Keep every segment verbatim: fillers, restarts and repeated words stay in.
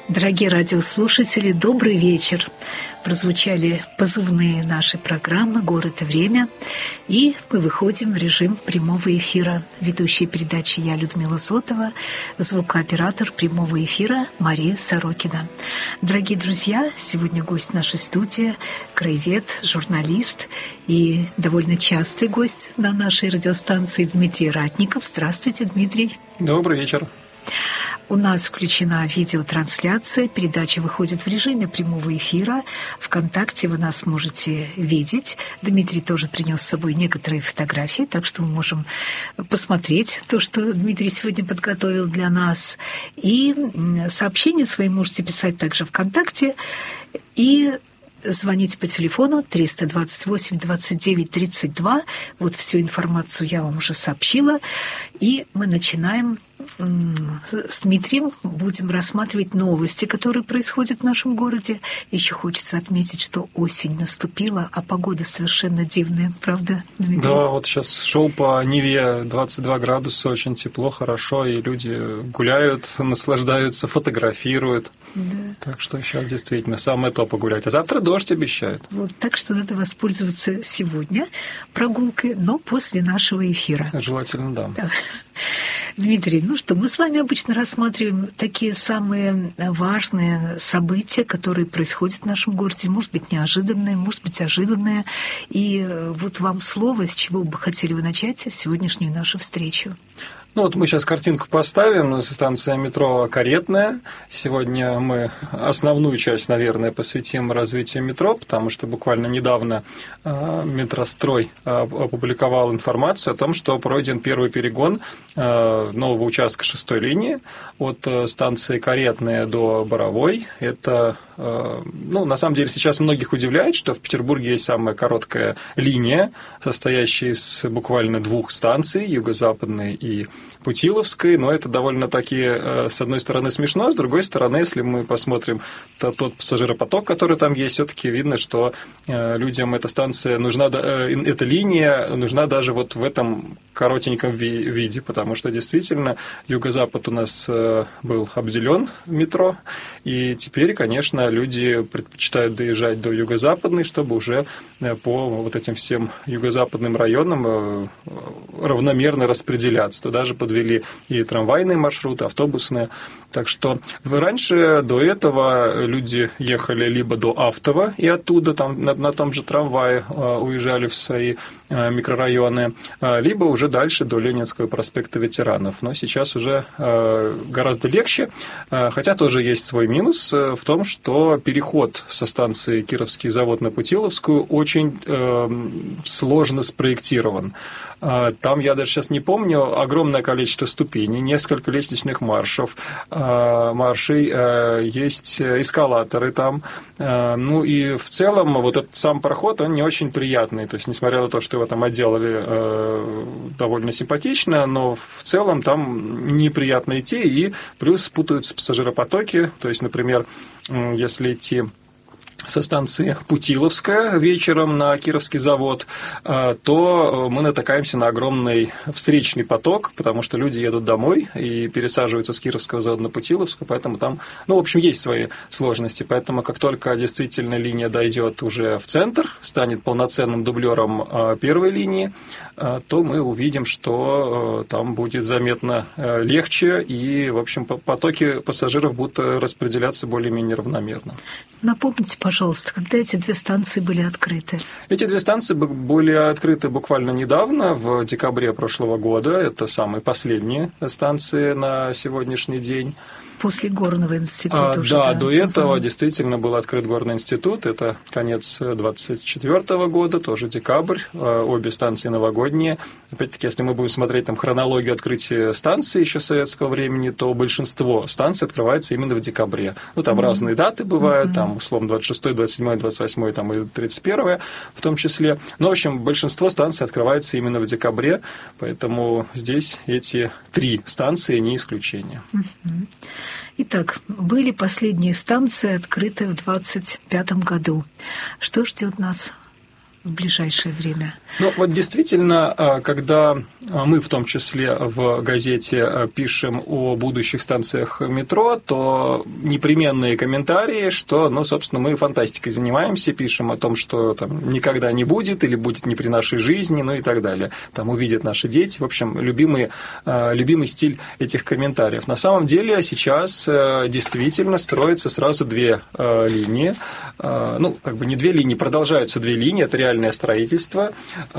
Дорогие радиослушатели, добрый вечер. Прозвучали позывные нашей программы «Город и время», и мы выходим в режим прямого эфира. Ведущая передачи я, Людмила Зотова, звукооператор прямого эфира Мария Сорокина. Дорогие друзья, сегодня гость нашей студии, краевед, журналист и довольно частый гость на нашей радиостанции Дмитрий Ратников. Здравствуйте, Дмитрий. Добрый вечер. У нас включена видеотрансляция, передача выходит в режиме прямого эфира. ВКонтакте вы нас можете видеть. Дмитрий тоже принес с собой некоторые фотографии, так что мы можем посмотреть то, что Дмитрий сегодня подготовил для нас. И сообщения свои можете писать также ВКонтакте и звоните по телефону триста двадцать восемь двадцать девять тридцать два. Вот всю информацию я вам уже сообщила. И мы начинаем с Дмитрием. Будем рассматривать новости, которые происходят в нашем городе. Еще хочется отметить, что осень наступила, а погода совершенно дивная. Правда, Дмитрий? Да, вот сейчас шел по Неве, двадцать два градуса, очень тепло, хорошо, и люди гуляют, наслаждаются, фотографируют. Да. Так что сейчас действительно самое то погулять. А завтра дождь обещают. Вот, так что надо воспользоваться сегодня прогулкой, но после нашего эфира. Желательно, да. Да. Дмитрий, ну что, мы с вами обычно рассматриваем такие самые важные события, которые происходят в нашем городе, может быть, неожиданные, может быть, ожиданные. И вот вам слово, с чего бы хотели вы начать сегодняшнюю нашу встречу? Ну вот мы сейчас картинку поставим, станция метро Каретная. Сегодня мы основную часть, наверное, посвятим развитию метро, потому что буквально недавно Метрострой опубликовал информацию о том, что пройден первый перегон нового участка шестой линии от станции Каретная до Боровой. Это, ну, на самом деле, сейчас многих удивляет, что в Петербурге есть самая короткая линия, состоящая из буквально двух станций, юго-западной и Путиловской, но это довольно-таки, с одной стороны, смешно, с другой стороны, если мы посмотрим то, тот пассажиропоток, который там есть, все-таки видно, что людям эта станция нужна, эта линия нужна даже вот в этом коротеньком виде, потому что действительно юго-запад у нас был обделен метро, и теперь, конечно, люди предпочитают доезжать до юго-западной, чтобы уже по вот этим всем юго-западным районам равномерно распределяться. Туда же подвели и трамвайные маршруты, автобусные. Так что раньше, до этого, люди ехали либо до Автова и оттуда там, на, на том же трамвае уезжали в свои микрорайоны, либо уже дальше до Ленинского проспекта Ветеранов. Но сейчас уже гораздо легче, хотя тоже есть свой минус в том, что переход со станции Кировский завод на Путиловскую очень сложно спроектирован. Там, я даже сейчас не помню, огромное количество ступеней, несколько лестничных маршев, маршей, есть эскалаторы там. Ну и в целом вот этот сам проход, он не очень приятный. То есть, несмотря на то, что его там отделали довольно симпатично, но в целом там неприятно идти, и плюс путаются пассажиропотоки. То есть, например, если идти со станции Путиловская вечером на Кировский завод, то мы натыкаемся на огромный встречный поток, потому что люди едут домой и пересаживаются с Кировского завода на Путиловскую, поэтому там, ну, в общем, есть свои сложности. Поэтому, как только действительно линия дойдет уже в центр, станет полноценным дублером первой линии, то мы увидим, что там будет заметно легче, и, в общем, потоки пассажиров будут распределяться более-менее равномерно. Напомните, пожалуйста, когда эти две станции были открыты? Эти две станции были открыты буквально недавно, в декабре прошлого года. Это самые последние станции на сегодняшний день. После Горного института а, уже, да, да? до этого uh-huh. действительно был открыт Горный институт, это конец двадцать четвёртого года, тоже декабрь, обе станции новогодние. Опять-таки, если мы будем смотреть там хронологию открытия станций еще советского времени, то большинство станций открывается именно в декабре. Ну, там uh-huh. разные даты бывают, uh-huh. там, условно, двадцать шестое, двадцать седьмое, двадцать восьмое там, и тридцать первое в том числе. Но, в общем, большинство станций открывается именно в декабре, поэтому здесь эти три станции не исключение. Uh-huh. Итак, были последние станции открыты в двадцать пятом году. Что ждет нас в ближайшее время? Ну, вот действительно, когда мы в том числе в газете пишем о будущих станциях метро, то непременные комментарии, что, ну, собственно, мы фантастикой занимаемся, пишем о том, что там никогда не будет или будет не при нашей жизни, ну и так далее. Там увидят наши дети. В общем, любимый, любимый стиль этих комментариев. На самом деле сейчас действительно строятся сразу две линии. Ну, как бы не две линии, продолжаются две линии, это реальное строительство.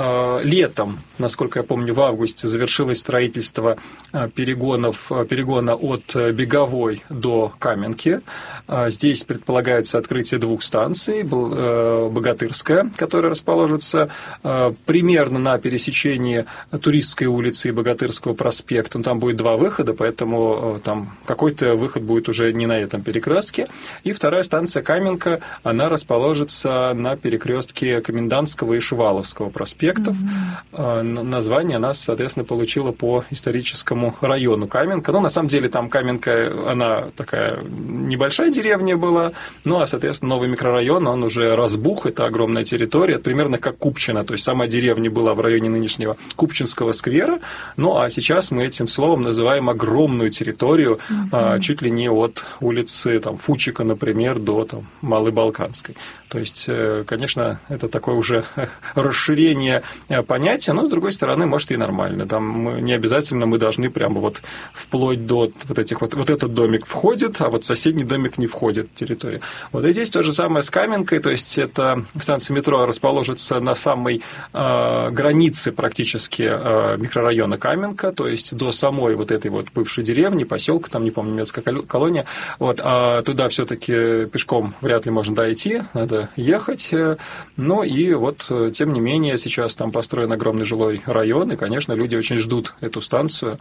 Летом, насколько я помню, в августе завершилось строительство перегонов, перегона от Беговой до Каменки. Здесь предполагается открытие двух станций. Богатырская, которая расположится примерно на пересечении Туристской улицы и Богатырского проспекта. Там будет два выхода, поэтому там какой-то выход будет уже не на этом перекрестке. И вторая станция Каменка, она расположится на перекрестке Комендантского и Шуваловского проспектов. Mm-hmm. Название она, соответственно, получила по историческому району Каменка. Ну, на самом деле, там Каменка, она такая небольшая деревня была, ну, а, соответственно, новый микрорайон, он уже разбух, это огромная территория, примерно как Купчино, то есть сама деревня была в районе нынешнего Купчинского сквера, ну, а сейчас мы этим словом называем огромную территорию, mm-hmm. чуть ли не от улицы там, Фучика, например, до там, Малой Балканской. То есть, конечно, это такое уже расширение понятия, но, с другой стороны, может, и нормально. Там мы, не обязательно мы должны прямо вот вплоть до вот этих вот, вот этот домик входит, а вот соседний домик не входит в территорию. Вот и здесь то же самое с Каменкой, то есть, это станция метро расположится на самой э, границе практически э, микрорайона Каменка, то есть, до самой вот этой вот бывшей деревни, поселка, там, не помню, немецкая колония, вот, а туда все-таки пешком вряд ли можно дойти, надо ехать, ну и вот, тем не менее, сейчас там построен огромный жилой район, и, конечно, люди очень ждут эту станцию.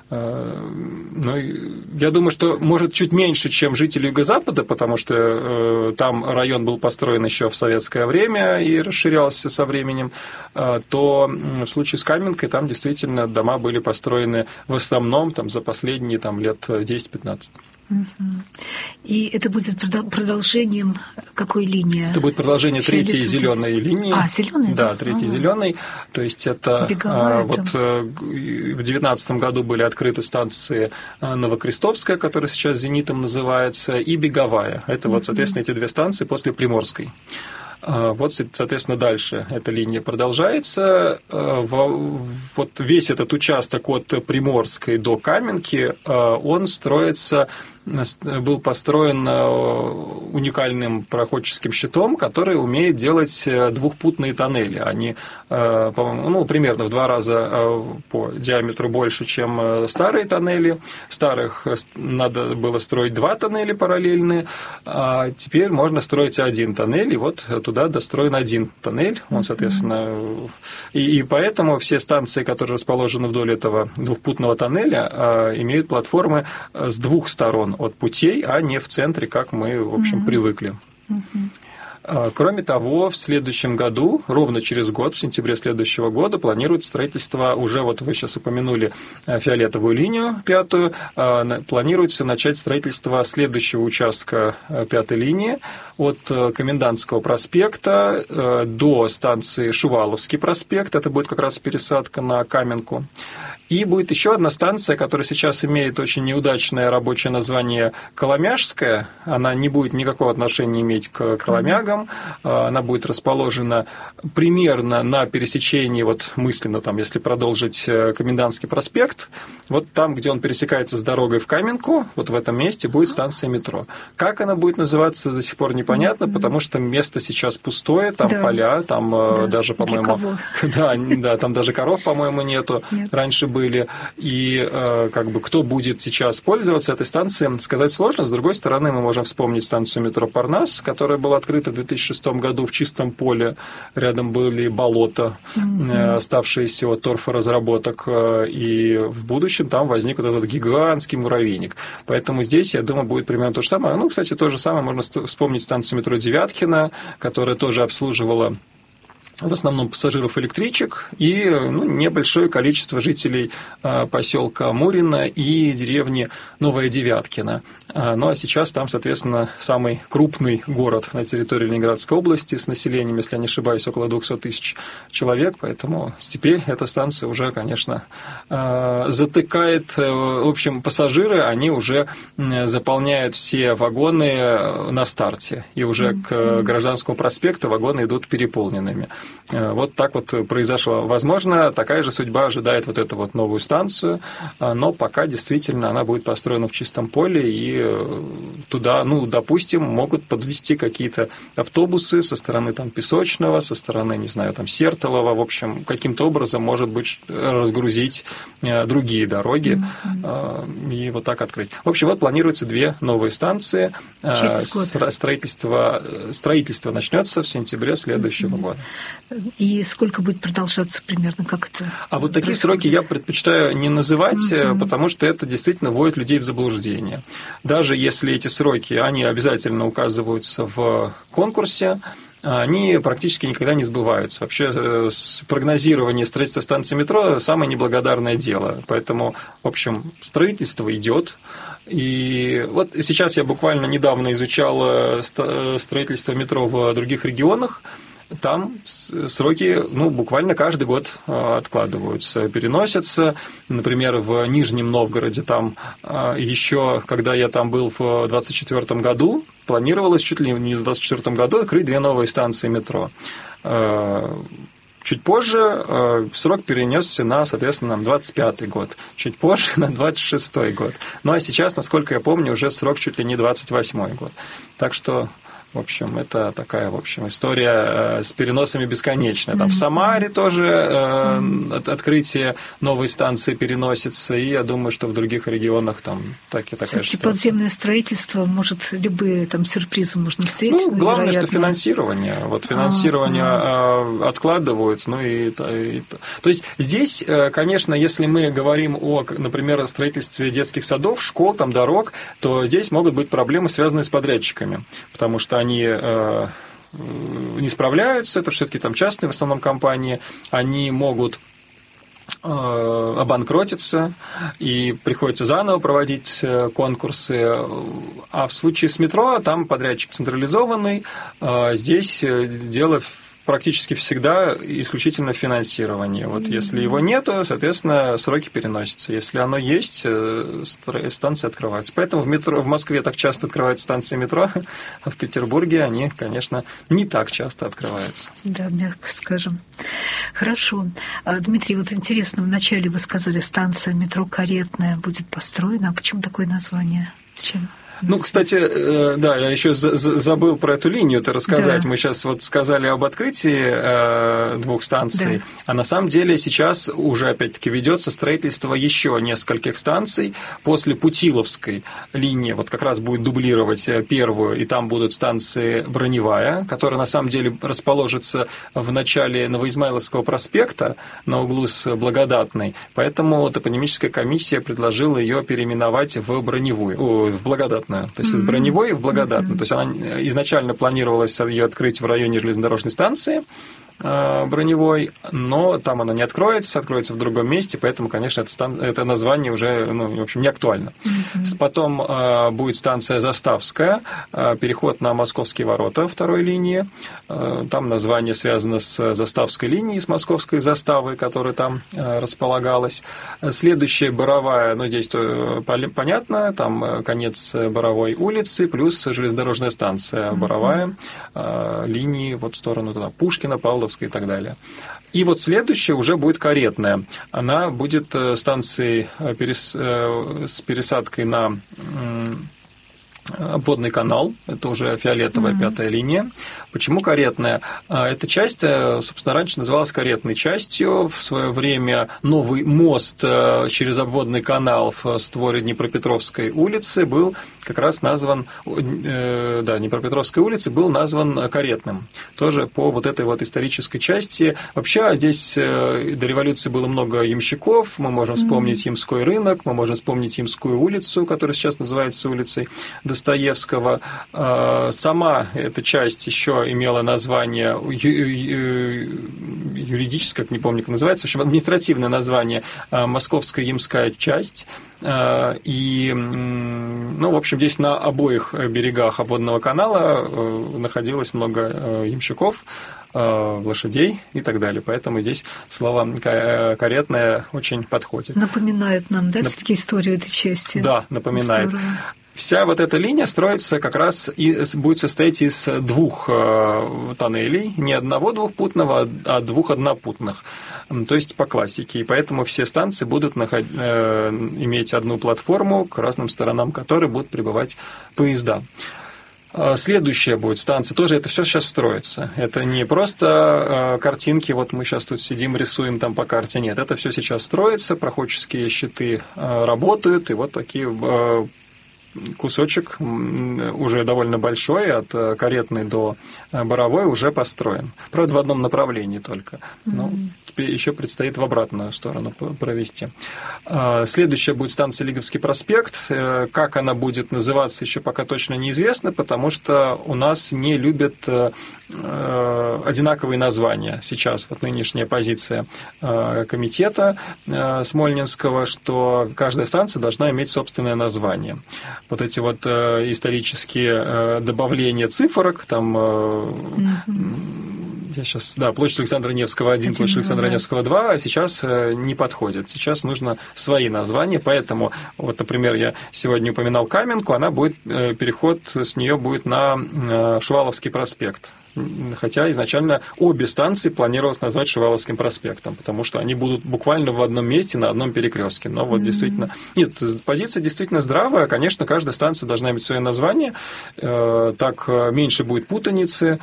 Ну, я думаю, что, может, чуть меньше, чем жители Юго-Запада, потому что там район был построен еще в советское время и расширялся со временем, то в случае с Каменкой там действительно дома были построены в основном там, за последние там, лет десять-пятнадцать. И это будет продолжением какой линии? Это будет продолжение третьей зеленой линии. А, зеленой? Да, третьей зеленой. То есть это Беговая, вот там. В две тысячи девятнадцатом году были открыты станции Новокрестовская, которая сейчас «Зенитом» называется, и Беговая. Это вот, соответственно, эти две станции после Приморской. Вот, соответственно, дальше эта линия продолжается. Вот весь этот участок от Приморской до Каменки, он строится, был построен уникальным проходческим щитом, который умеет делать двухпутные тоннели. Они, по-моему, ну, примерно в два раза по диаметру больше, чем старые тоннели. Старых надо было строить два тоннеля параллельные, а теперь можно строить один тоннель, и вот туда достроен один тоннель. Он, соответственно, и, и поэтому все станции, которые расположены вдоль этого двухпутного тоннеля, имеют платформы с двух сторон от путей, а не в центре, как мы, в общем, mm-hmm. привыкли. Mm-hmm. Кроме того, в следующем году, ровно через год, в сентябре следующего года, планируется строительство, уже вот вы сейчас упомянули фиолетовую линию пятую, планируется начать строительство следующего участка пятой линии от Комендантского проспекта до станции Шуваловский проспект, это будет как раз пересадка на Каменку. И будет еще одна станция, которая сейчас имеет очень неудачное рабочее название Коломяжская. Она не будет никакого отношения иметь к Коломягам. Она будет расположена примерно на пересечении, вот мысленно, там, если продолжить Комендантский проспект, вот там, где он пересекается с дорогой в Каменку, вот в этом месте будет станция метро. Как она будет называться, до сих пор непонятно, потому что место сейчас пустое, там да. поля, там да. даже, по-моему... Да, да, там даже коров, по-моему, нету. Нет. Раньше были, и э, как бы кто будет сейчас пользоваться этой станцией, сказать сложно. С другой стороны, мы можем вспомнить станцию метро Парнас, которая была открыта в две тысячи шестом году в чистом поле. Рядом были болота, mm-hmm. э, оставшиеся от торфоразработок, э, и в будущем там возник вот этот гигантский муравейник. Поэтому здесь, я думаю, будет примерно то же самое. Ну, кстати, то же самое можно вспомнить станцию метро Девяткино, которая тоже обслуживала в основном пассажиров электричек и ну, небольшое количество жителей поселка Мурино и деревни Новая Девяткино. Ну а сейчас там, соответственно, самый крупный город на территории Ленинградской области с населением, если я не ошибаюсь, около двести тысяч человек, поэтому теперь эта станция уже, конечно, затыкает, в общем, пассажиры, они уже заполняют все вагоны на старте, и уже к Гражданскому проспекту вагоны идут переполненными. Вот так вот произошло. Возможно, такая же судьба ожидает вот эту вот новую станцию, но пока действительно она будет построена в чистом поле, и туда, ну, допустим, могут подвести какие-то автобусы со стороны там Песочного, со стороны, не знаю, там Сертолова, в общем, каким-то образом, может быть, разгрузить другие дороги mm-hmm. и вот так открыть. В общем, вот планируется две новые станции. Через год. Строительство, строительство начнется в сентябре следующего mm-hmm. года. И сколько будет продолжаться примерно, как это А вот такие сроки я предпочитаю не называть, mm-hmm. потому что это действительно вводит людей в заблуждение. Даже если эти сроки, они обязательно указываются в конкурсе, они практически никогда не сбываются. Вообще прогнозирование строительства станции метро – самое неблагодарное дело. Поэтому, в общем, строительство идет. И вот сейчас я буквально недавно изучал строительство метро в других регионах. Там сроки, ну, буквально каждый год откладываются, переносятся. Например, в Нижнем Новгороде там еще, когда я там был в двадцать четвёртом году, планировалось чуть ли не в двадцать четвёртом году открыть две новые станции метро. Чуть позже срок перенесся на, соответственно, на двадцать пятый год, чуть позже на двадцать шестой год. Ну, а сейчас, насколько я помню, уже срок чуть ли не двадцать восьмой год. Так что... В общем, это такая, в общем, история с переносами бесконечная. Там mm-hmm. в Самаре тоже э, открытие новой станции переносится, и я думаю, что в других регионах там так и такая Все-таки ситуация. Подземное строительство, может, любые там сюрпризы можно встретить. Ну, главное, вероятно. что финансирование. Вот финансирование uh-huh. откладывают, ну и, и... То есть здесь, конечно, если мы говорим о, например, о строительстве детских садов, школ, там, дорог, то здесь могут быть проблемы, связанные с подрядчиками, потому что они э, не справляются, это все-таки там частные в основном компании, они могут э, обанкротиться, и приходится заново проводить конкурсы. А в случае с метро там подрядчик централизованный, э, здесь дело практически всегда исключительно финансирование. Вот mm-hmm. если его нету, соответственно, сроки переносятся. Если оно есть, станции открываются. Поэтому в, метро, в Москве так часто открываются станции метро, а в Петербурге они, конечно, не так часто открываются. Да, мягко скажем. Хорошо. Дмитрий, вот интересно, вначале вы сказали, станция метро Каретная будет построена. А почему такое название? Зачем? Ну, кстати, да, я еще забыл про эту линию-то рассказать. Да. Мы сейчас вот сказали об открытии двух станций, да. а на самом деле сейчас уже, опять-таки, ведется строительство еще нескольких станций после Путиловской линии. Вот как раз будет дублировать первую, и там будут станции Броневая, которая на самом деле расположится в начале Новоизмайловского проспекта на углу с Благодатной. Поэтому топонимическая комиссия предложила ее переименовать в Броневую, в Благодатную. То есть из Броневой в Благодатную. Mm-hmm. То есть она изначально планировалась ее открыть в районе железнодорожной станции Броневой, но там она не откроется, откроется в другом месте, поэтому, конечно, это, стан... это название уже, ну, в общем, не актуально. Mm-hmm. Потом э, будет станция Заставская, э, переход на Московские ворота второй линии. Э, там название связано с Заставской линией, с Московской заставой, которая там э, располагалась. Следующая Боровая, ну, здесь то, понятно, там конец Боровой улицы, плюс железнодорожная станция Боровая, э, линии вот в сторону туда, Пушкина, Павловска и так далее. И вот следующая уже будет Каретная. Она будет станцией с пересадкой на обводный канал, это уже фиолетовая mm-hmm. пятая линия. Почему Каретная? Эта часть, собственно, раньше называлась Каретной частью. В свое время новый мост через обводный канал в створе Днепропетровской улицы был как раз назван, да, Днепропетровской улицы был назван Каретным. Тоже по вот этой вот исторической части. Вообще здесь до революции было много ямщиков. Мы можем вспомнить mm-hmm. Ямской рынок, мы можем вспомнить Ямскую улицу, которая сейчас называется улицей Достоевского. Достоевского. Сама эта часть еще имела название юридическое, как не помню, как называется, в общем, административное название Московская Ямская часть. И, ну, в общем, здесь на обоих берегах обводного канала находилось много ямщиков, лошадей и так далее. Поэтому здесь слово «каретное» очень подходит. Напоминает нам, да, все-таки историю этой части? Да, напоминает. Здорово. Вся вот эта линия строится как раз и будет состоять из двух тоннелей, не одного двухпутного, а двух однопутных, то есть по классике. И поэтому все станции будут наход... иметь одну платформу, к разным сторонам которой будут прибывать поезда. Следующая будет станция, тоже это все сейчас строится. Это не просто картинки, вот мы сейчас тут сидим, рисуем там по карте. Нет, это все сейчас строится, проходческие щиты работают, и вот такие кусочек уже довольно большой, от Каретной до Боровой, уже построен. Правда, в одном направлении только. Но теперь еще предстоит в обратную сторону провести. Следующая будет станция Лиговский проспект. Как она будет называться, еще пока точно неизвестно, потому что у нас не любят одинаковые названия. Сейчас вот нынешняя позиция комитета Смольнинского, что каждая станция должна иметь собственное название. Вот эти вот исторические добавления цифрок, там, mm-hmm. я сейчас, да, площадь Александра Невского один, площадь Александра да. Невского два, а сейчас не подходит. Сейчас нужно свои названия, поэтому, вот, например, я сегодня упоминал Каменку, она будет, переход с нее будет на Шуваловский проспект. Хотя изначально обе станции планировалось назвать Шуваловским проспектом, потому что они будут буквально в одном месте, на одном перекрестке. Но вот mm-hmm. действительно... Нет, позиция действительно здравая. Конечно, каждая станция должна иметь свое название. Так меньше будет путаницы,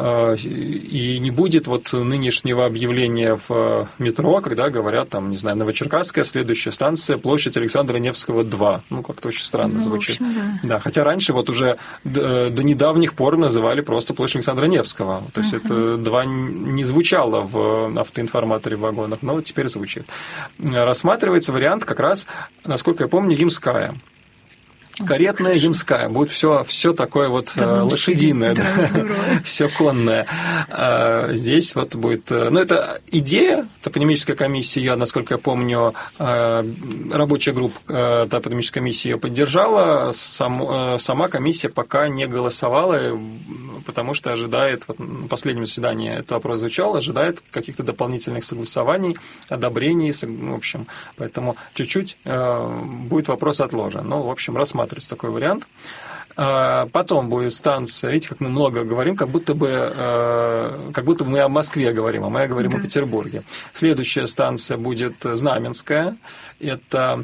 и не будет вот нынешнего объявления в метро, когда говорят, там, не знаю, Новочеркасская, следующая станция, площадь Александра Невского два. Ну, как-то очень странно ну, звучит. В общем, да. Да, хотя раньше вот уже до, до недавних пор называли просто площадь Александра Невского. То есть uh-huh. это два не звучало в автоинформаторе вагонов, но вот теперь звучит. Рассматривается вариант как раз, насколько я помню, Ямская. Каретная, oh, Ямская. Будет все, все такое вот лошадиное, да, да, все конное. Здесь вот будет... Ну, это идея топонимической комиссии, я, насколько я помню, рабочая группа топонимической комиссии ее поддержала, сам, сама комиссия пока не голосовала, потому что ожидает, вот на последнем заседании этот вопрос звучал, ожидает каких-то дополнительных согласований, одобрений, в общем, поэтому чуть-чуть будет вопрос отложен. Ну, в общем, рассматриваем такой вариант. Потом будет станция, видите, как мы много говорим, как будто бы, как будто бы мы о Москве говорим, а мы говорим да. о Петербурге. Следующая станция будет Знаменская. Это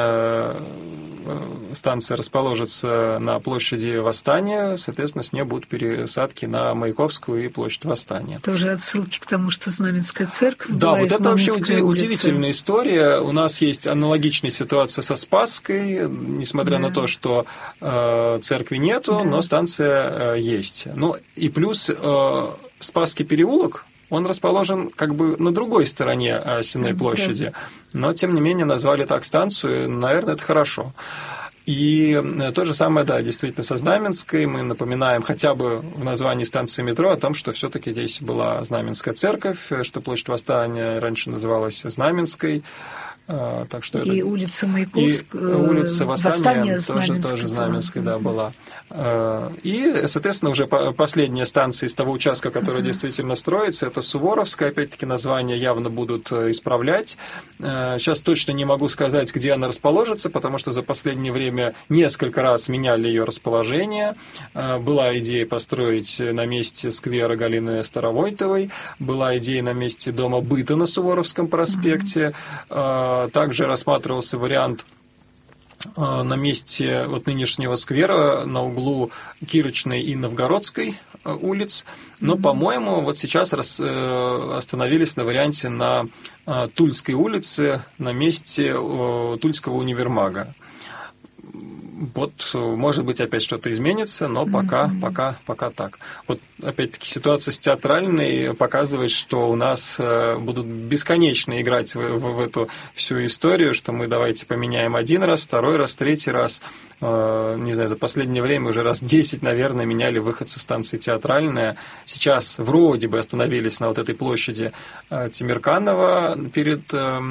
станция расположится на площади Восстания, соответственно, с нее будут пересадки на Маяковскую и площадь Восстания. Тоже отсылки к тому, что Знаменская церковь да, была. Да, вот это вообще удивительная история. У нас есть аналогичная ситуация со Спасской, несмотря да. на то, что церкви нету, да. но станция есть. Ну и плюс Спасский переулок, он расположен как бы на другой стороне Сенной площади, но, тем не менее, назвали так станцию, наверное, это хорошо. И то же самое, да, действительно, со Знаменской. Мы напоминаем хотя бы в названии станции метро о том, что все-таки здесь была Знаменская церковь, что площадь Восстания раньше называлась Знаменской. Так что и это... улица Маяковская, и улица Восстания, Восстания тоже, тоже Знаменской, да, была. И, соответственно, уже последняя станция из того участка, который uh-huh. действительно строится, это Суворовская, опять-таки названия явно будут исправлять. Сейчас точно не могу сказать, где она расположится, потому что за последнее время несколько раз меняли ее расположение. Была идея построить на месте сквера Галины Старовойтовой, была идея на месте дома быта на Суворовском проспекте. Uh-huh. Также рассматривался вариант на месте вот нынешнего сквера на углу Кирочной и Новгородской улиц, но, mm-hmm. по-моему, вот сейчас раз, остановились на варианте на Тульской улице, на месте Тульского универмага. Вот, может быть, опять что-то изменится, но пока, mm-hmm. пока, пока так. Вот, опять-таки, ситуация с театральной показывает, что у нас будут бесконечно играть в, в, в эту всю историю, что мы давайте поменяем один раз, второй раз, третий раз. не знаю, за последнее время уже раз десять, наверное, меняли выход со станции Театральная. Сейчас вроде бы остановились на вот этой площади Тимирканова перед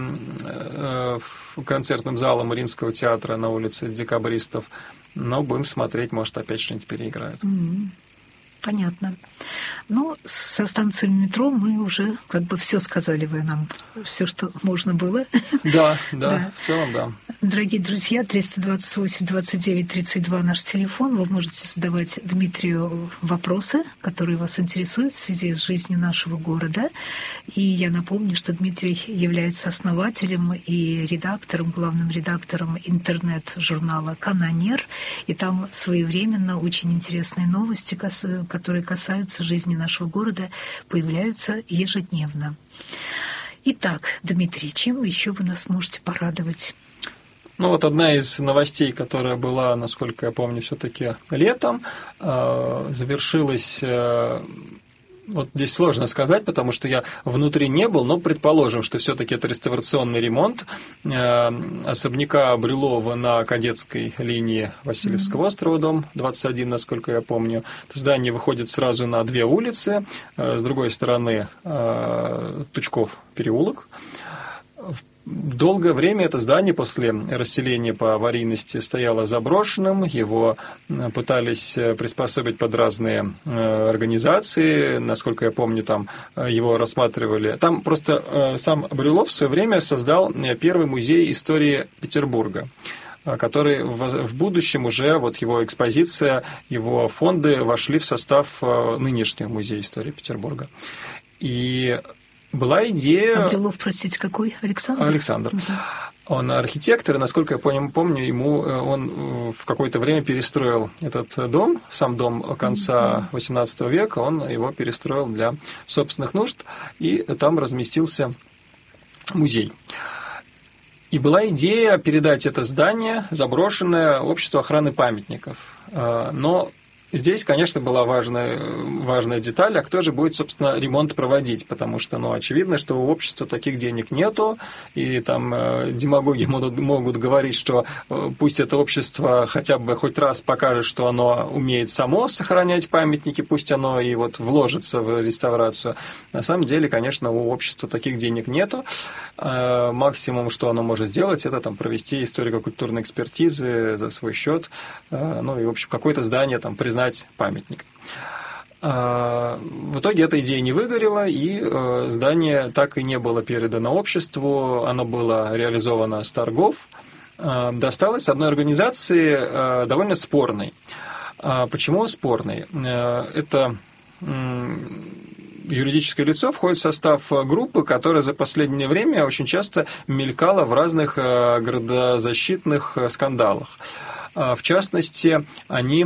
концертным залом Мариинского театра на улице Декабристов. Но будем смотреть, может, опять что-нибудь переиграют. Mm-hmm. Понятно. Ну, со станции метро мы уже как бы все сказали вы нам, все, что можно было. Да, да, да. В целом, да. Дорогие друзья, триста двадцать восемь двадцать девять тридцать два наш телефон. Вы можете задавать Дмитрию вопросы, которые вас интересуют в связи с жизнью нашего города. И я напомню, что Дмитрий является основателем и редактором, главным редактором интернет-журнала «Канонер». И там своевременно очень интересные новости, которые касаются жизни нашего города, появляются ежедневно. Итак, Дмитрий, чем еще вы нас можете порадовать? Ну вот одна из новостей, которая была, насколько я помню, все-таки летом, завершилась. Вот здесь сложно сказать, потому что я внутри не был, но предположим, что все-таки это реставрационный ремонт особняка Брюлова на Кадетской линии Васильевского острова, дом двадцать один, насколько я помню. Это здание выходит сразу на две улицы, с другой стороны Тучков переулок. Долгое время это здание после расселения по аварийности стояло заброшенным, его пытались приспособить под разные организации, насколько я помню, там его рассматривали. Там просто сам Брюлов в свое время создал первый музей истории Петербурга, который в будущем уже, вот его экспозиция, его фонды вошли в состав нынешнего музея истории Петербурга. И была идея... А Брюлов, простите, какой? Александр? Александр. Угу. Он архитектор, и, насколько я помню, ему он в какое-то время перестроил этот дом, сам дом конца восемнадцатого века, он его перестроил для собственных нужд, и там разместился музей. И была идея передать это здание, заброшенное, обществу охраны памятников. Но здесь, конечно, была важная, важная деталь, а кто же будет, собственно, ремонт проводить, потому что, ну, очевидно, что у общества таких денег нету, и там э, демагоги могут, могут говорить, что э, пусть это общество хотя бы хоть раз покажет, что оно умеет само сохранять памятники, пусть оно и вот вложится в реставрацию. На самом деле, конечно, у общества таких денег нету. Э, максимум, что оно может сделать, это там провести историко-культурные экспертизы за свой счет, э, ну и, в общем, какое-то здание там признать памятник. В итоге эта идея не выгорела, и здание так и не было передано обществу, оно было реализовано с торгов, досталось одной организации довольно спорной. Почему спорной? Это юридическое лицо входит в состав группы, которая за последнее время очень часто мелькала в разных градозащитных скандалах. В частности, они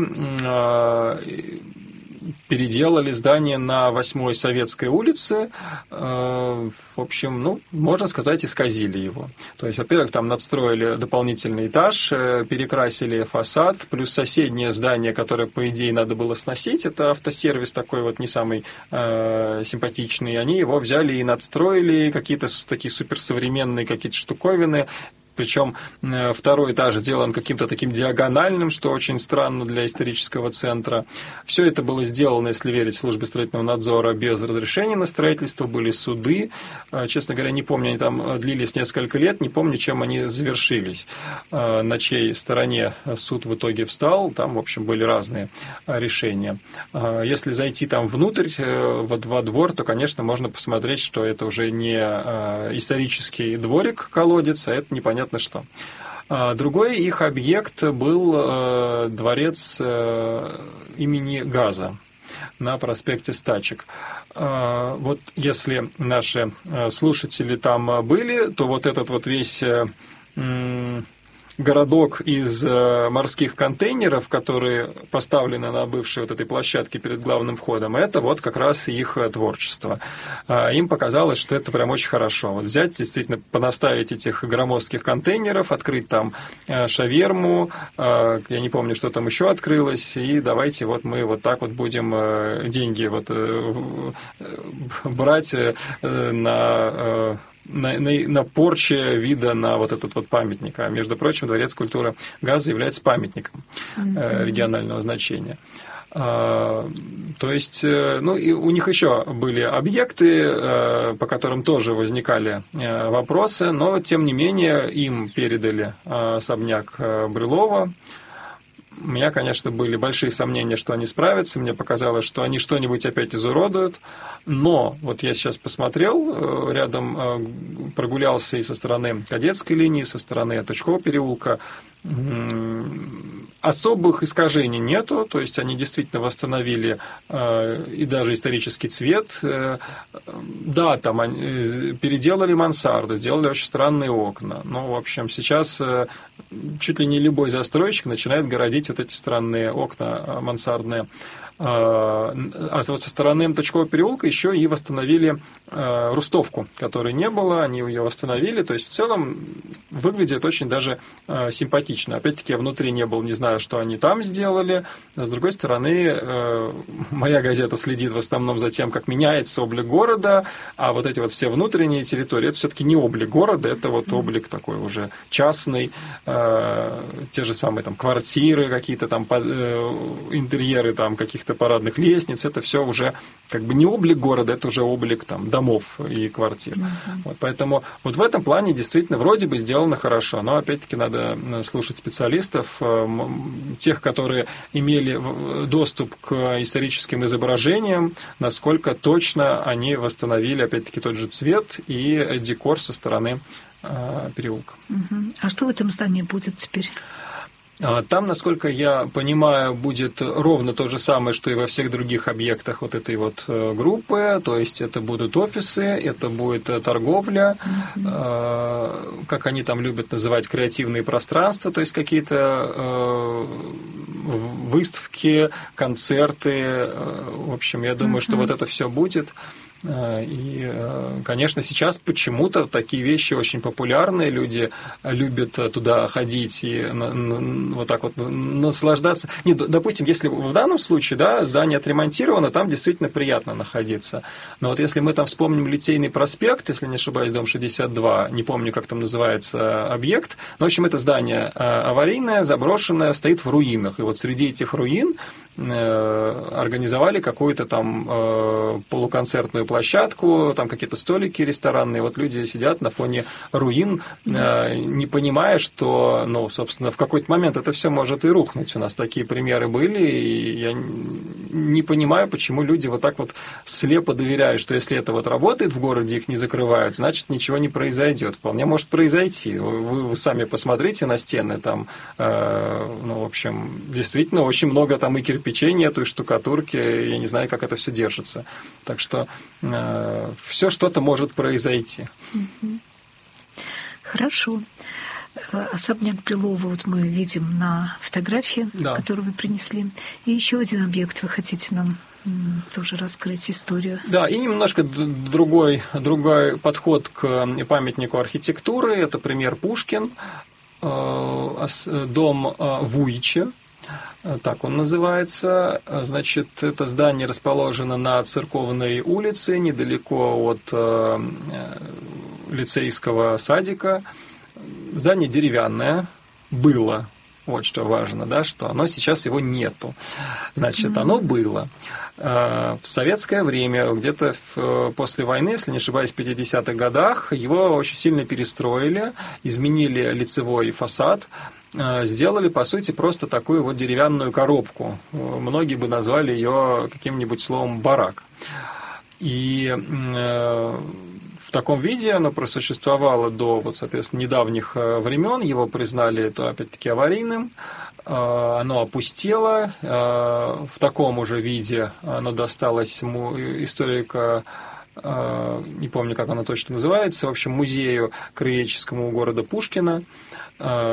переделали здание на восьмой Советской улице, в общем, ну, можно сказать, исказили его. То есть, во-первых, там надстроили дополнительный этаж, перекрасили фасад, плюс соседнее здание, которое, по идее, надо было сносить, это автосервис такой вот не самый э, симпатичный, они его взяли и надстроили, какие-то такие суперсовременные какие-то штуковины. Причем второй этаж сделан каким-то таким диагональным, что очень странно для исторического центра. Все это было сделано, если верить службе строительного надзора, без разрешения на строительство, были суды. Честно говоря, не помню, они там длились несколько лет, не помню, чем они завершились. На чьей стороне суд в итоге встал, там, в общем, были разные решения. Если зайти там внутрь, во двор, то, конечно, можно посмотреть, что это уже не исторический дворик-колодец, а это непонятно что. Другой их объект был дворец имени Газа на проспекте Стачек. Вот если наши слушатели там были, то вот этот вот весь городок из морских контейнеров, которые поставлены на бывшей вот этой площадке перед главным входом, это вот как раз их творчество. Им показалось, что это прям очень хорошо. Вот взять, действительно, понаставить этих громоздких контейнеров, открыть там шаверму, я не помню, что там еще открылось, и давайте вот мы вот так вот будем деньги вот брать на на, на, на порче вида на вот этот вот памятник. А, между прочим, Дворец культуры Газа является памятником mm-hmm. регионального значения. То есть, ну, и у них еще были объекты, по которым тоже возникали вопросы, но, тем не менее, им передали особняк Брюлова. У меня, конечно, были большие сомнения, что они справятся. Мне показалось, что они что-нибудь опять изуродуют. Но вот я сейчас посмотрел, рядом прогулялся и со стороны Кадетской линии, со стороны Тучкового переулка. Особых искажений нету, то есть они действительно восстановили и даже исторический цвет. Да, там они переделали мансарду, сделали очень странные окна. Ну, в общем, сейчас чуть ли не любой застройщик начинает городить вот эти странные окна мансардные. А вот со стороны Тучкового переулка еще и восстановили рустовку, которой не было, они ее восстановили, то есть в целом выглядит очень даже симпатично. Опять-таки я внутри не был, не знаю, что они там сделали, но с другой стороны моя газета следит в основном за тем, как меняется облик города, а вот эти вот все внутренние территории, это все-таки не облик города, это вот облик такой уже частный, те же самые там квартиры, какие-то там интерьеры там каких-то парадных лестниц, это все уже как бы не облик города, это уже облик там домов и квартир. Uh-huh. Вот, поэтому вот в этом плане действительно вроде бы сделано хорошо, но опять-таки надо слушать специалистов, тех, которые имели доступ к историческим изображениям, насколько точно они восстановили опять-таки тот же цвет и декор со стороны э, переулка. Uh-huh. А что в этом здании будет теперь? Там, насколько я понимаю, будет ровно то же самое, что и во всех других объектах вот этой вот группы, то есть это будут офисы, это будет торговля, mm-hmm. как они там любят называть, креативные пространства, то есть какие-то выставки, концерты, в общем, я думаю, mm-hmm. что вот это все будет. И, конечно, сейчас почему-то такие вещи очень популярны, люди любят туда ходить и вот так вот наслаждаться. Нет, допустим, если в данном случае, да, здание отремонтировано, там действительно приятно находиться. Но вот если мы там вспомним Литейный проспект, если не ошибаюсь, дом шестьдесят два, не помню, как там называется объект, но, в общем, это здание аварийное, заброшенное, стоит в руинах. И вот среди этих руин организовали какую-то там полуконцертную площадку, там какие-то столики ресторанные, вот люди сидят на фоне руин, не понимая, что, ну, собственно, в какой-то момент это все может и рухнуть. У нас такие примеры были, и я не понимаю, почему люди вот так вот слепо доверяют, что если это вот работает в городе, их не закрывают, значит, ничего не произойдет. Вполне может произойти. Вы, вы сами посмотрите на стены, там, э, ну, в общем, действительно, очень много там и кирпичей нету, и штукатурки, я не знаю, как это все держится. Так что э, все что-то может произойти. Хорошо. Особняк Брюлова вот мы видим на фотографии, да, которую вы принесли. И еще один объект вы хотите нам тоже раскрыть историю. Да, и немножко другой, другой подход к памятнику архитектуры. Это пример Пушкин, дом Вуйча. Так он называется. Значит, это здание расположено на Церковной улице, недалеко от лицейского садика. Здание деревянное было, вот что важно, да, что оно сейчас его нету. Значит, mm-hmm. оно было. В советское время, где-то в, после войны, если не ошибаюсь, в пятидесятых годах, его очень сильно перестроили, изменили лицевой фасад, сделали, по сути, просто такую вот деревянную коробку. Многие бы назвали ее каким-нибудь словом «барак». И в таком виде оно просуществовало до, вот, соответственно, недавних времен. Его признали, то, опять-таки, аварийным. Оно опустело. В таком уже виде оно досталось историко, не помню, как оно точно называется, в общем, музею краеведческому города Пушкина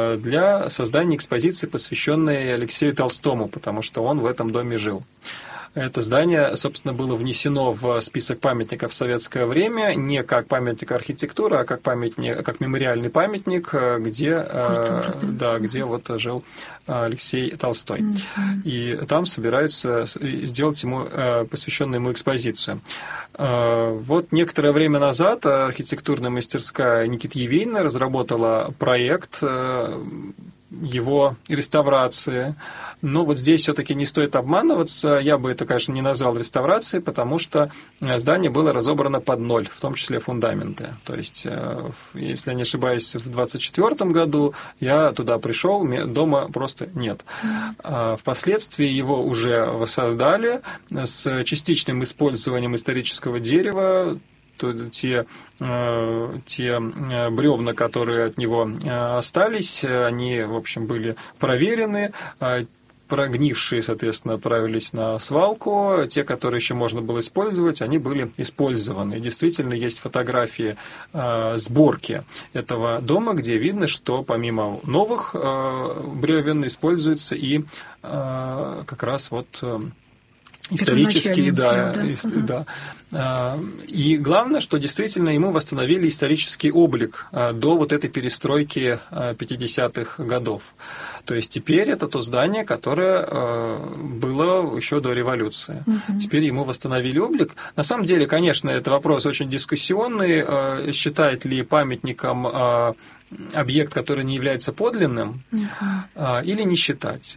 для создания экспозиции, посвященной Алексею Толстому, потому что он в этом доме жил. Это здание, собственно, было внесено в список памятников в советское время не как памятник архитектуры, а как памятник, как мемориальный памятник, где, Культура, да, где вот жил Алексей Толстой. Mm-hmm. И там собираются сделать ему посвященную ему экспозицию. Вот некоторое время назад архитектурная мастерская Никиты Евейна разработала проект его реставрации. Но вот здесь все-таки не стоит обманываться. Я бы это, конечно, не назвал реставрацией, потому что здание было разобрано под ноль, в том числе фундаменты. То есть, если я не ошибаюсь, в двадцать четвёртом году я туда пришел, дома просто нет. Впоследствии его уже воссоздали с частичным использованием исторического дерева. Те, те бревна, которые от него остались, они, в общем, были проверены, прогнившие, соответственно, отправились на свалку, те, которые еще можно было использовать, они были использованы. И действительно есть фотографии сборки этого дома, где видно, что помимо новых бревен используются и как раз вот исторические, да, да. И, uh-huh. да. И главное, что действительно ему восстановили исторический облик до вот этой перестройки пятидесятых годов. То есть теперь это то здание, которое было еще до революции. Uh-huh. Теперь ему восстановили облик. На самом деле, конечно, это вопрос очень дискуссионный. Считает ли памятником объект, который не является подлинным, uh-huh. или не считать?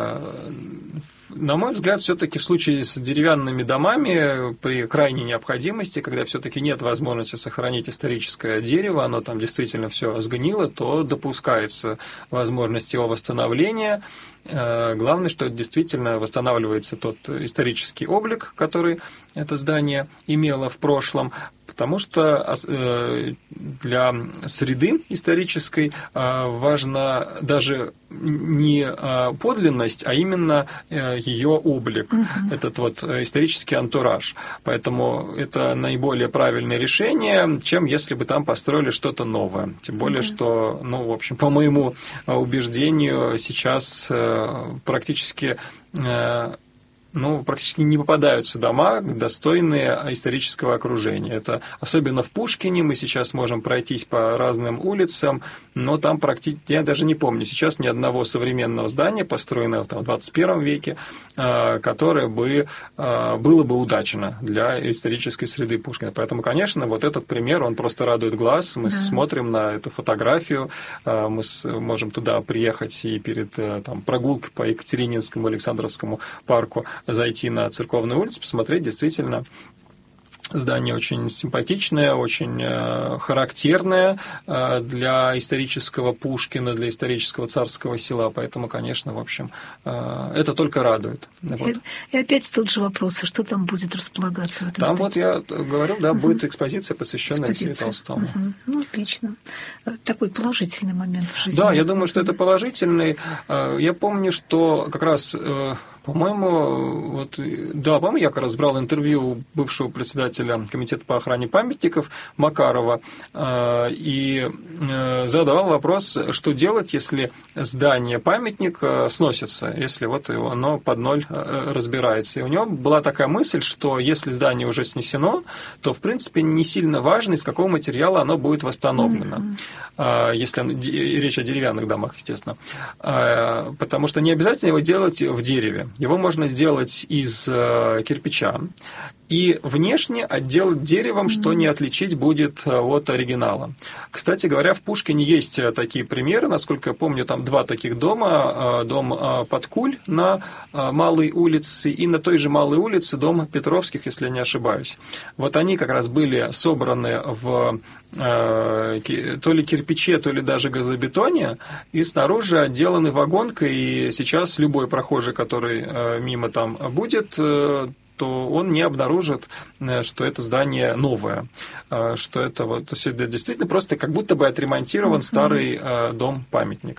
На мой взгляд, все-таки в случае с деревянными домами, при крайней необходимости, когда все-таки нет возможности сохранить историческое дерево, оно там действительно все сгнило, то допускается возможность его восстановления. Главное, что действительно восстанавливается тот исторический облик, который это здание имело в прошлом, потому что для среды исторической важна даже не подлинность, а именно ее облик, угу. этот вот исторический антураж. Поэтому это наиболее правильное решение, чем если бы там построили что-то новое. Тем более, да. что, ну, в общем, по моему убеждению, сейчас практически... ну, практически не попадаются дома, достойные исторического окружения. Это особенно в Пушкине, мы сейчас можем пройтись по разным улицам, но там практически, я даже не помню, сейчас ни одного современного здания, построенного там, в двадцать первом веке, которое бы, было бы удачно для исторической среды Пушкина. Поэтому, конечно, вот этот пример, он просто радует глаз. Мы да. смотрим на эту фотографию, мы можем туда приехать и перед там, прогулкой по Екатерининскому, Александровскому парку зайти на Церковную улицу, посмотреть, действительно, здание очень симпатичное, очень характерное для исторического Пушкина, для исторического Царского Села, поэтому, конечно, в общем, это только радует. Вот. И, и опять тот же вопрос, а что там будет располагаться в этом Там здании? вот я говорил, да, угу. будет экспозиция, посвященная Алексею Толстому. Угу. Ну, отлично. Такой положительный момент в жизни. Да, я думаю, что это положительный. Я помню, что как раз... По-моему, вот, да, по-моему, я как раз брал интервью у бывшего председателя комитета по охране памятников Макарова и задавал вопрос, что делать, если здание-памятник сносится, если вот оно под ноль разбирается. И у него была такая мысль, что если здание уже снесено, то, в принципе, не сильно важно, из какого материала оно будет восстановлено, mm-hmm. если речь о деревянных домах, естественно. Потому что не обязательно его делать в дереве. Его можно сделать из кирпича и внешне отделать деревом, что не отличить будет от оригинала. Кстати говоря, в Пушкине есть такие примеры, насколько я помню, там два таких дома. Дом Подкуль на Малой улице и на той же Малой улице дом Петровских, если я не ошибаюсь. Вот они как раз были собраны в то ли кирпиче, то ли даже газобетоне, и снаружи отделаны вагонкой, и сейчас любой прохожий, который мимо там будет, то он не обнаружит, что это здание новое, что это вот, то есть это действительно просто как будто бы отремонтирован mm-hmm. старый дом-памятник.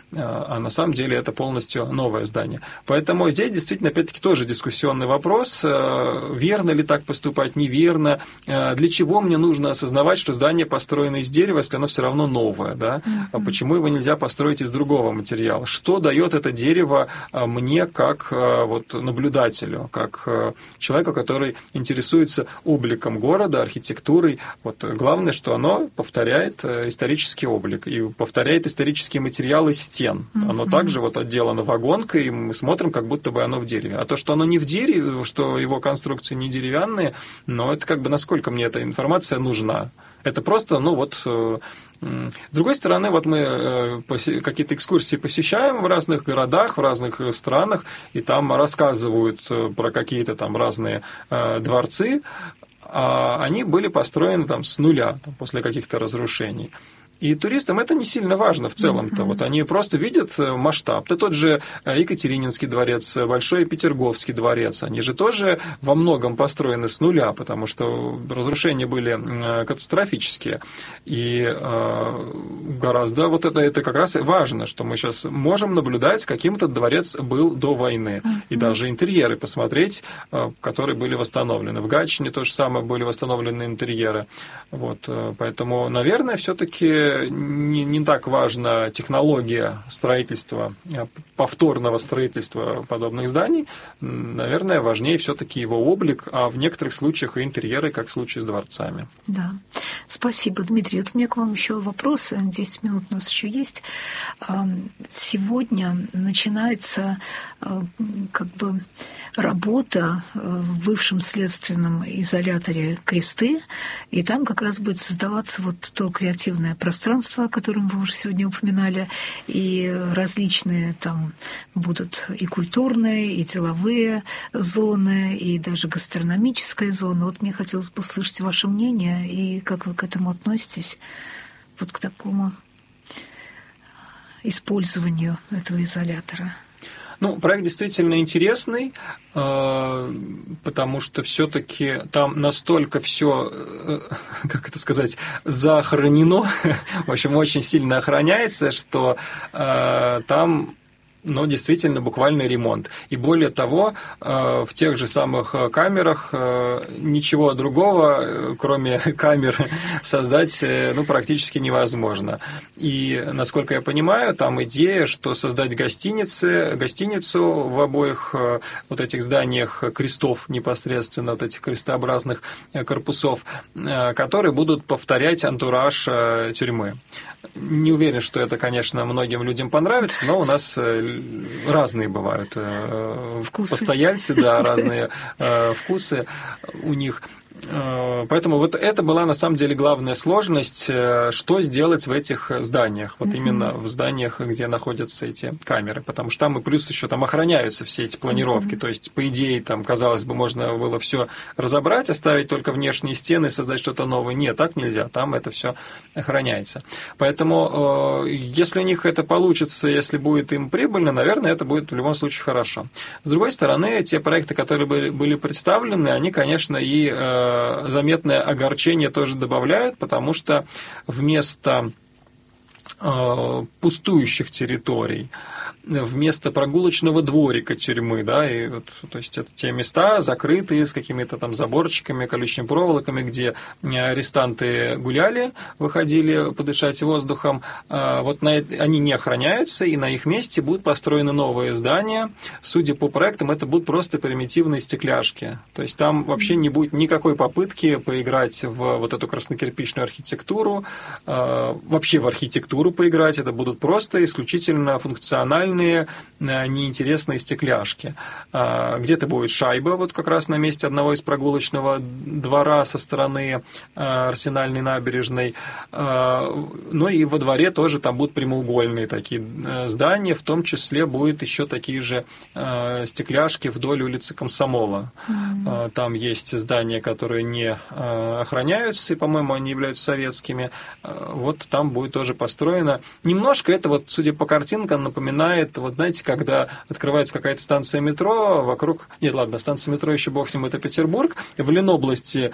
а на самом деле это полностью новое здание. Поэтому здесь действительно, опять-таки, тоже дискуссионный вопрос, верно ли так поступать, неверно, для чего мне нужно осознавать, что здание построено из дерева, если оно все равно новое, да? Mm-hmm. Почему его нельзя построить из другого материала? Что дает это дерево мне как вот, наблюдателю, как человеку, который интересуется обликом города, архитектурой? Вот, главное, что оно повторяет исторический облик и повторяет исторические материалы стен. Mm-hmm. Оно также вот отделано вагонкой, и мы смотрим, как будто бы оно в дереве. А то, что оно не в дереве, что его конструкции не деревянные, но это как бы насколько мне эта информация нужна. Это просто, ну вот... С другой стороны, вот мы какие-то экскурсии посещаем в разных городах, в разных странах, и там рассказывают про какие-то там разные дворцы, а они были построены там с нуля, там, после каких-то разрушений. И туристам это не сильно важно в целом-то. Mm-hmm. Вот они просто видят масштаб. Да тот же Екатерининский дворец, Большой Петерговский дворец, они же тоже во многом построены с нуля, потому что разрушения были катастрофические. И гораздо вот это, это как раз важно, что мы сейчас можем наблюдать, каким этот дворец был до войны. Mm-hmm. И даже интерьеры посмотреть, которые были восстановлены. В Гатчине то же самое были восстановлены интерьеры. Вот, поэтому, наверное, все-таки Не, не так важна технология строительства, повторного строительства подобных зданий. Наверное, важнее все-таки его облик, а в некоторых случаях и интерьеры, как в случае с дворцами. Да. Спасибо, Дмитрий. Вот у меня к вам еще вопрос. десять минут у нас еще есть. Сегодня начинается как бы работа в бывшем следственном изоляторе «Кресты», и там как раз будет создаваться вот то креативное пространство, о котором вы уже сегодня упоминали, и различные там будут и культурные, и деловые зоны, и даже гастрономическая зона. Вот мне хотелось бы услышать ваше мнение, и как вы к этому относитесь, вот к такому использованию этого изолятора. Ну, проект действительно интересный, потому что все-таки там настолько все, как это сказать, захоронено, в общем, очень сильно охраняется, что там... но действительно буквальный ремонт. И более того, в тех же самых камерах ничего другого, кроме камер, создать ну, практически невозможно. И, насколько я понимаю, там идея, что создать гостиницы, гостиницу в обоих вот этих зданиях крестов непосредственно, вот этих крестообразных корпусов, которые будут повторять антураж тюрьмы. Не уверен, что это, конечно, многим людям понравится, но у нас разные бывают вкусы. Постояльцы, да, разные вкусы у них. Поэтому вот это была на самом деле главная сложность, что сделать в этих зданиях, вот uh-huh. именно в зданиях, где находятся эти камеры, потому что там и плюс еще там охраняются все эти планировки, uh-huh. то есть по идее там, казалось бы, можно было все разобрать, оставить только внешние стены, создать что-то новое. Нет, так нельзя, там это все охраняется. Поэтому если у них это получится, если будет им прибыльно, наверное, это будет в любом случае хорошо. С другой стороны, те проекты, которые были, были представлены, они, конечно, и заметное огорчение тоже добавляют, потому что вместо пустующих территорий, вместо прогулочного дворика тюрьмы, да, и вот, то есть это те места закрытые с какими-то там заборчиками, колючими проволоками, где арестанты гуляли, выходили подышать воздухом, вот на, они не охраняются, и на их месте будут построены новые здания. Судя по проектам, это будут просто примитивные стекляшки, то есть там вообще не будет никакой попытки поиграть в вот эту краснокирпичную архитектуру, вообще в архитектуру поиграть, это будут просто исключительно функциональные неинтересные стекляшки. Где-то будет шайба, вот как раз на месте одного из прогулочного двора со стороны Арсенальной набережной. Ну и во дворе тоже там будут прямоугольные такие здания, в том числе будут еще такие же стекляшки вдоль улицы Комсомола. Mm-hmm. Там есть здания, которые не охраняются, и, по-моему, они являются советскими. Вот там будет тоже построено. Немножко это, вот, судя по картинкам, напоминает напоминает, вот знаете, когда открывается какая-то станция метро, вокруг... Нет, ладно, станция метро еще бог с ним, это Петербург. В Ленобласти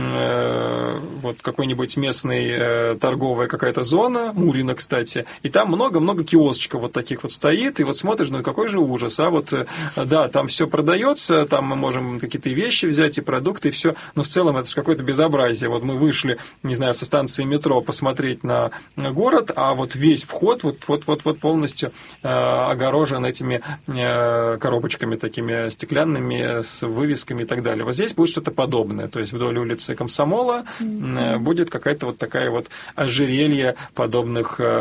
э, вот какой-нибудь местный э, торговая какая-то зона, Мурина, кстати, и там много-много киосочков вот таких вот стоит, и вот смотришь, ну какой же ужас, а вот, э, да, там все продается, там мы можем какие-то вещи взять и продукты, и все, но в целом это же какое-то безобразие. Вот мы вышли, не знаю, со станции метро посмотреть на город, а вот весь вход вот-вот-вот полностью э, огорожен этими э, коробочками такими стеклянными с вывесками и так далее. Вот здесь будет что-то подобное, то есть вдоль улицы Комсомола mm-hmm. будет какая-то вот такая вот ожерелье подобных, э,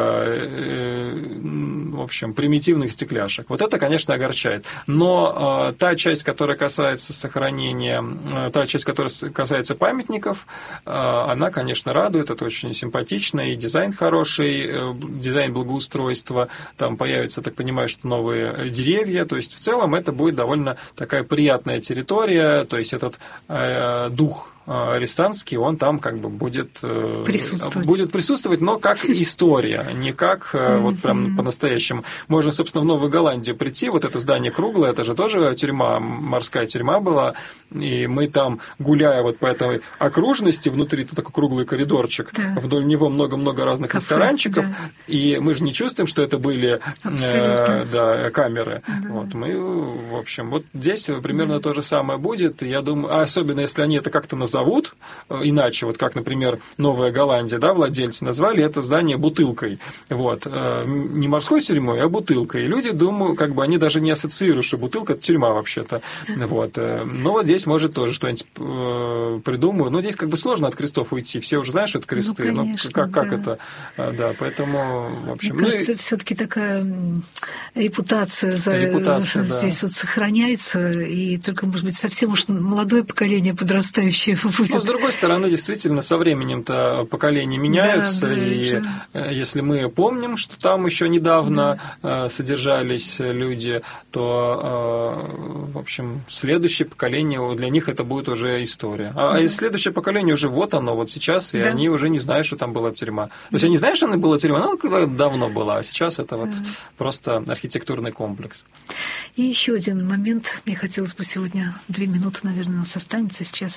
э, в общем, примитивных стекляшек. Вот это, конечно, огорчает. Но э, та часть, которая касается сохранения, э, та часть, которая касается памятников, э, она, конечно, радует, это очень симпатично, и дизайн хороший, э, дизайн благоустройства, там появятся, так понимаю, что новые деревья, то есть в целом это будет довольно такая приятная территория, то есть этот э, дух арестантский, он там как бы будет присутствовать. будет присутствовать, но как история, не как mm-hmm. вот прям по-настоящему. Можно, собственно, в Новую Голландию прийти, вот это здание круглое, это же тоже тюрьма, морская тюрьма была, и мы там, гуляя вот по этой окружности, внутри такой круглый коридорчик, да. вдоль него много-много разных кафе, ресторанчиков, да. и мы же не чувствуем, что это были э, да, камеры. Да. Вот, мы, в общем, вот здесь примерно да. то же самое будет, я думаю, особенно если они это как-то называют, зовут иначе, вот как, например, Новая Голландия, да, владельцы назвали это здание бутылкой, вот, не морской тюрьмой, а бутылкой, и люди думают, как бы они даже не ассоциируют, что бутылка – это тюрьма вообще-то, вот, но вот здесь, может, тоже что-нибудь придумаю, но здесь как бы сложно от крестов уйти, все уже знают, что это кресты, ну, конечно, ну как, как да. это, да, поэтому, в общем... Мне кажется, ну, все-таки такая репутация, за... репутация здесь да. вот сохраняется, и только, может быть, совсем уж молодое поколение подрастающее будет. Но, с другой стороны, действительно, со временем-то поколения меняются, да, да, и это... если мы помним, что там еще недавно да. содержались люди, то, в общем, следующее поколение, для них это будет уже история. А да. следующее поколение уже вот оно, вот сейчас, и да. они уже не знают, что там была тюрьма. То есть да. они знают, что она была тюрьма, но она давно была, а сейчас это вот да. просто архитектурный комплекс. И еще один момент, мне хотелось бы сегодня, две минуты, наверное, у нас останется сейчас.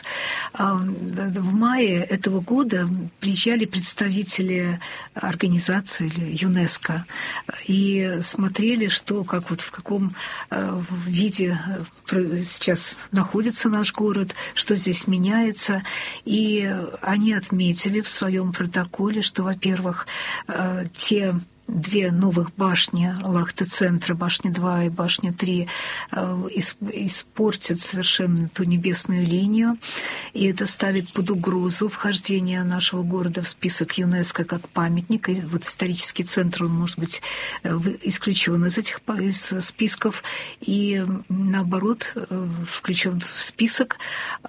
В мае этого года приезжали представители организации или ЮНЕСКО и смотрели, что, как вот в каком виде сейчас находится наш город, что здесь меняется. И они отметили в своем протоколе, что, во-первых, те две новых башни Лахте-центра, башня два и башня три, испортят совершенно ту небесную линию, и это ставит под угрозу вхождение нашего города в список ЮНЕСКО как памятник, и вот исторический центр, он может быть исключен из этих из списков, и наоборот включен в список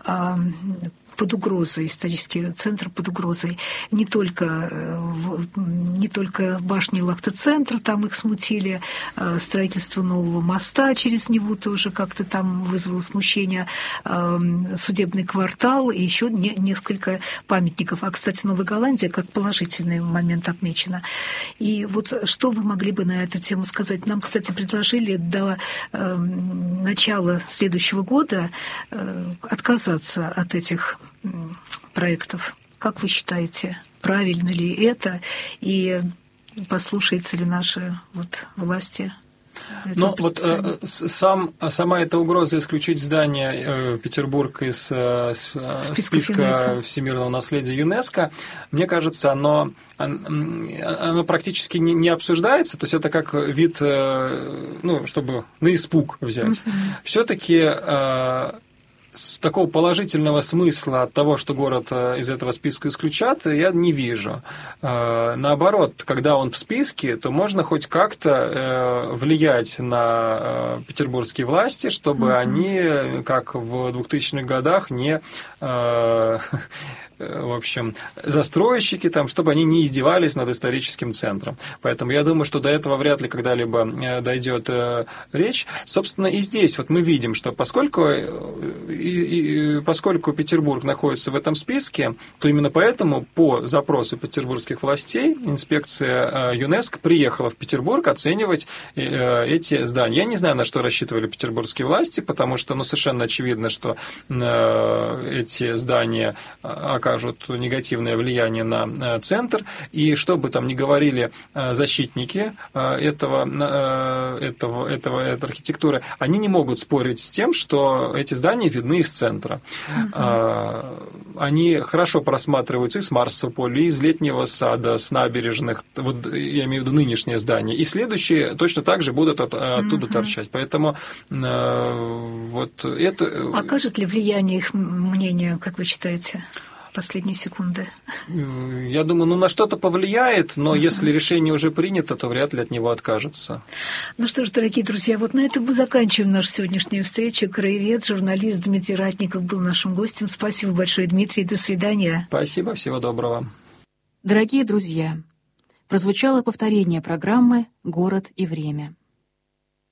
под угрозой, исторический центр под угрозой. Не только, не только башни Лахте-центра, там их смутили, строительство нового моста через него тоже как-то там вызвало смущение, судебный квартал и еще не, несколько памятников. А, кстати, Новая Голландия как положительный момент отмечена. И вот что вы могли бы на эту тему сказать? Нам, кстати, предложили до начала следующего года отказаться от этих проектов. Как вы считаете, правильно ли это, и послушаются ли наши вот власти? Ну, вот э, сам, сама эта угроза исключить здание э, Петербург из э, списка, списка всемирного наследия ЮНЕСКо, мне кажется, оно, оно практически не, не обсуждается, то есть это как вид, э, ну, чтобы на испуг взять. Mm-hmm. Все-таки э, такого положительного смысла от того, что город из этого списка исключат, я не вижу. Наоборот, когда он в списке, то можно хоть как-то влиять на петербургские власти, чтобы mm-hmm. они, как в двухтысячных годах, не... в общем, застройщики, там, чтобы они не издевались над историческим центром. Поэтому я думаю, что до этого вряд ли когда-либо дойдет речь. Собственно, и здесь вот мы видим, что поскольку и, и поскольку Петербург находится в этом списке, то именно поэтому по запросу петербургских властей инспекция ЮНЕСКО приехала в Петербург оценивать эти здания. Я не знаю, на что рассчитывали петербургские власти, потому что ну, совершенно очевидно, что эти здания окажут негативное влияние на центр, и что бы там ни говорили защитники этого, этого, этого, этой архитектуры, они не могут спорить с тем, что эти здания видны из центра. Uh-huh. Они хорошо просматриваются и с Марсового поля, и из Летнего сада, с набережных, вот я имею в виду нынешние здания, и следующие точно так же будут от, оттуда uh-huh. торчать. Поэтому вот это... Окажет ли влияние их мнение, как вы считаете? Последние секунды. Я думаю, ну на что-то повлияет, но uh-huh. если решение уже принято, то вряд ли от него откажется. Ну что ж, дорогие друзья, вот на этом мы заканчиваем нашу сегодняшнюю встречу. Краевед, журналист Дмитрий Ратников был нашим гостем. Спасибо большое, Дмитрий. До свидания. Спасибо, всего доброго. Дорогие друзья, прозвучало повторение программы «Город и время».